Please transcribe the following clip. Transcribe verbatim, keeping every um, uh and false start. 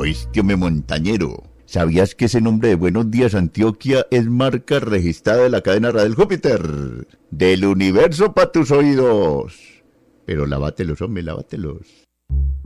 Oíste, hombre montañero. ¿Sabías que ese nombre de Buenos Días Antioquia es marca registrada de la cadena Radial Júpiter? Del universo para tus oídos. Pero lábatelos, hombre, lábatelos.